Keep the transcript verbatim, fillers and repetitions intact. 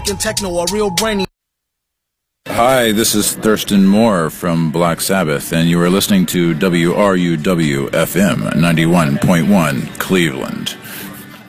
techno, a real brainy. Hi, this is Thurston Moore from Black Sabbath, and you are listening to W R U W F M ninety-one point one Cleveland.